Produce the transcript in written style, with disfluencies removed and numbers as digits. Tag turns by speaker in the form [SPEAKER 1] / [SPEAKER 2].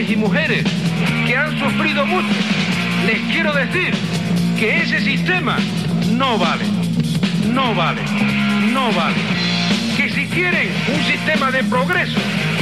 [SPEAKER 1] hombres y mujeres que han sufrido mucho, les quiero decir que ese sistema no vale, no vale, no vale. Que si quieren un sistema de progreso,